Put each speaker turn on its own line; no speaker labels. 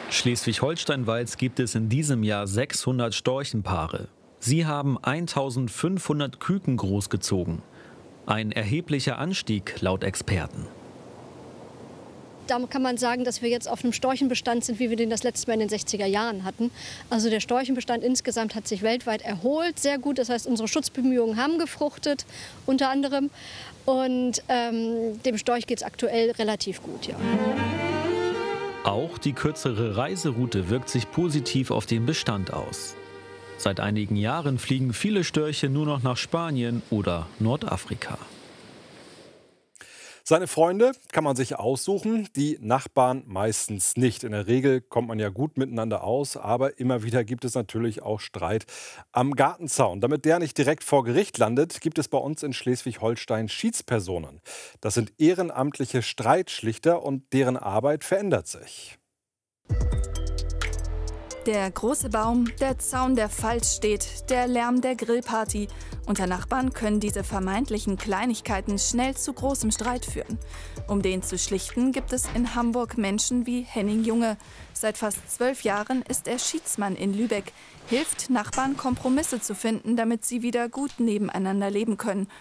Schleswig-Holstein-Walz gibt es in diesem Jahr 600 Storchenpaare. Sie haben 1500 Küken großgezogen. Ein erheblicher Anstieg laut Experten.
Da kann man sagen, dass wir jetzt auf einem Storchenbestand sind, wie wir den das letzte Mal in den 60er Jahren hatten. Also der Storchenbestand insgesamt hat sich weltweit erholt, sehr gut. Das heißt, unsere Schutzbemühungen haben gefruchtet, unter anderem. Und dem Storch geht es aktuell relativ gut, ja.
Auch die kürzere Reiseroute wirkt sich positiv auf den Bestand aus. Seit einigen Jahren fliegen viele Störche nur noch nach Spanien oder Nordafrika.
Seine Freunde kann man sich aussuchen, die Nachbarn meistens nicht. In der Regel kommt man ja gut miteinander aus, aber immer wieder gibt es natürlich auch Streit am Gartenzaun. Damit der nicht direkt vor Gericht landet, gibt es bei uns in Schleswig-Holstein Schiedspersonen. Das sind ehrenamtliche Streitschlichter und deren Arbeit verändert sich.
Der große Baum, der Zaun, der falsch steht, der Lärm der Grillparty. Unter Nachbarn können diese vermeintlichen Kleinigkeiten schnell zu großem Streit führen. Um den zu schlichten, gibt es in Hamburg Menschen wie Henning Junge. Seit fast 12 Jahren ist er Schiedsmann in Lübeck, hilft Nachbarn, Kompromisse zu finden, damit sie wieder gut nebeneinander leben können,